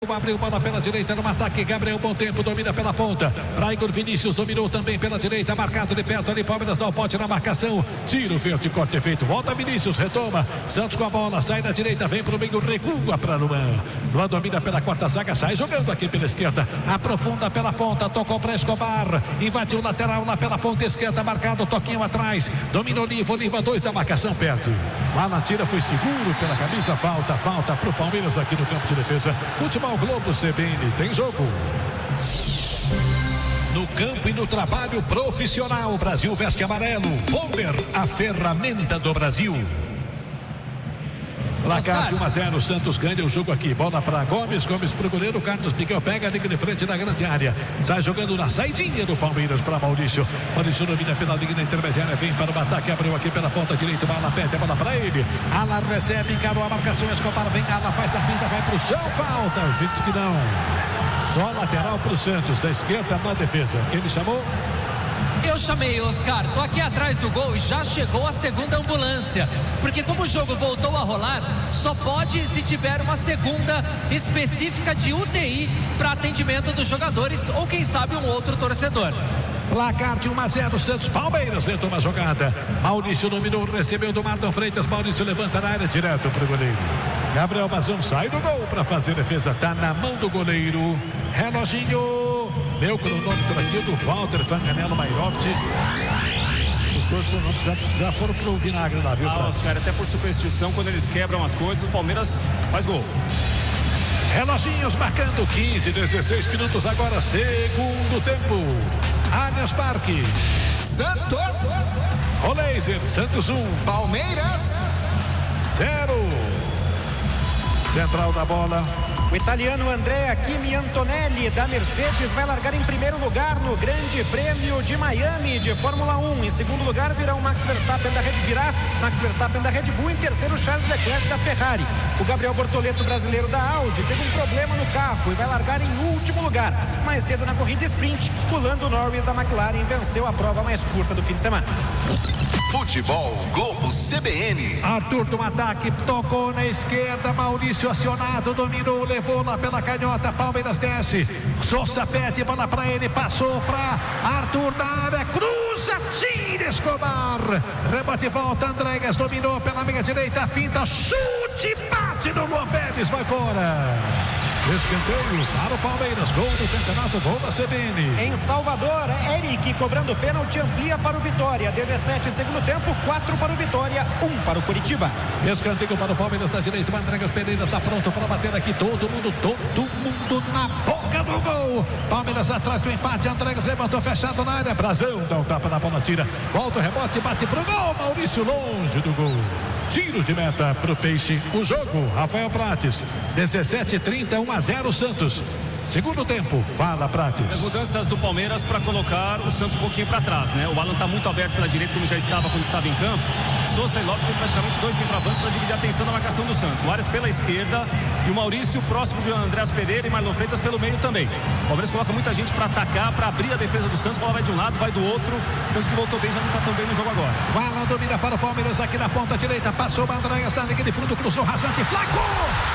Abriu bola pela direita no ataque. Gabriel, bom tempo, domina pela ponta. Para Igor Vinícius, dominou também pela direita. Marcado de perto ali. Palmeiras ao pote na marcação. Tiro verde, corte feito. Volta Vinícius, retoma. Santos com a bola, sai da direita, vem pro meio, recua para Luan. Luan domina pela quarta zaga, sai jogando aqui pela esquerda. Aprofunda pela ponta, tocou para Escobar. Invadiu lateral lá pela ponta esquerda, marcado, toquinho atrás. Dominou Oliva, 2 da marcação, perde. Lá na tira foi seguro pela camisa. Falta pro Palmeiras aqui no campo de defesa. Futebol Globo CBN, tem jogo. No campo e no trabalho profissional, Brasil veste amarelo. Vomer, a ferramenta do Brasil. Placar de 1-0, Santos ganha o jogo aqui. Bola para Gomes pro goleiro. Carlos Miguel pega, liga de frente na grande área. Sai jogando na saidinha do Palmeiras para Maurício. Maurício domina pela linha intermediária, vem para o ataque, abriu aqui pela ponta direita. Bala perde, a bola para ele. Ala recebe, encarou a marcação. Escobar vem, Ala faz a finta, vai pro chão. Falta, o juiz que não. Só lateral pro Santos, da esquerda na defesa. Quem me chamou? Eu chamei, Oscar, tô aqui atrás do gol e já chegou a segunda ambulância, porque como o jogo voltou a rolar, só pode se tiver uma segunda específica de UTI para atendimento dos jogadores ou quem sabe um outro torcedor. Placar de 1-0, Santos. Palmeiras entra uma jogada. Maurício dominou, recebeu do Marlon Freitas. Maurício levanta na área, direto para o goleiro. Gabriel Mazão sai do gol para fazer defesa. Tá na mão do goleiro. Reloginho. Meu cronômetro aqui do Walter Fanganello Mairoft. Os dois cronômetros já foram pro vinagre lá, viu? Oscar, até por superstição, quando eles quebram as coisas, o Palmeiras faz gol. Reloginhos marcando 15, 16 minutos agora, segundo tempo. Allianz Parque. Santos. Olaser, Santos 1. Palmeiras 0. Central da bola. O italiano Andrea Kimi Antonelli da Mercedes vai largar em primeiro lugar no Grande Prêmio de Miami de Fórmula 1. Em segundo lugar virá o Max Verstappen da Red Bull. Em terceiro, Charles Leclerc da Ferrari. O Gabriel Bortoleto, brasileiro da Audi, teve um problema no carro e vai largar em último lugar. Mais cedo na corrida sprint, o Lando Norris da McLaren venceu a prova mais curta do fim de semana. Futebol Globo CBN. Arthur do ataque, tocou na esquerda, Maurício acionado, dominou, levou lá pela canhota, Palmeiras desce, Sousa pede, bola pra ele, passou pra Arthur na área, cruza, tira Escobar, rebote e volta, Andréguez dominou pela meia direita, finta, chute, bate no Luan Pérez, vai fora. Escanteio para o Palmeiras, gol do campeonato, gol da CBN. Em Salvador, Eric cobrando pênalti, amplia para o Vitória. 17 segundo tempo, 4 para o Vitória, 1 para o Curitiba. Escanteio para o Palmeiras na direita, o Andréguez Pereira está pronto para bater aqui, todo mundo na boca do gol. Palmeiras atrás do empate, Andréguez levantou fechado na área, Brasão dá um tapa na bola, tira, volta o rebote, bate pro gol, Maurício longe do gol. Tiro de meta pro Peixe. O jogo, Rafael Prates. 17:30, 1-0 Santos. Segundo tempo, fala Prates. As mudanças do Palmeiras para colocar o Santos um pouquinho para trás, né? O Alan está muito aberto pela direita, como já estava quando estava em campo. Sousa e Lopes têm praticamente 2 centroavantes para dividir a atenção da marcação do Santos. O Arias pela esquerda e o Maurício próximo de Andreas Pereira e Marlon Freitas pelo meio também. O Palmeiras coloca muita gente para atacar, para abrir a defesa do Santos. A bola vai de um lado, vai do outro. O Santos que voltou bem, já não está tão bem no jogo agora. O Alan domina para o Palmeiras aqui na ponta direita. Passou o Andréguez na linha de fundo, cruzou rasante, Flaco!